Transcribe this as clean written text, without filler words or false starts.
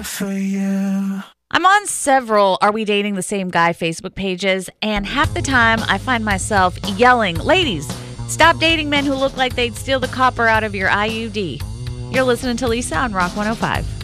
for you. I'm on several Are We Dating the Same Guy Facebook pages, and half the time I find myself yelling, "Ladies, stop dating men who look like they'd steal the copper out of your IUD." You're listening to Lisa on Rock 105.